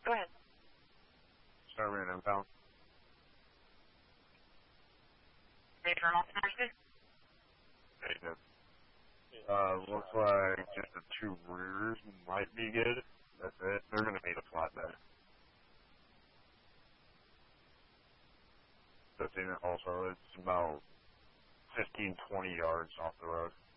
Go ahead. Starman inbound. Internal Thursday? Maintenance. Looks like just the two rears might be good. That's it. They're going to need a flatbed. Also, it's about 15, 20 yards off the road.